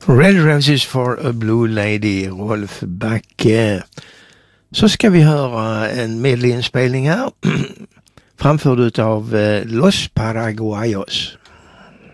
Red Roses for a Blue Lady, Rolf Backe. Så ska vi höra en medleinspelning här, framförd av Los Paraguayos.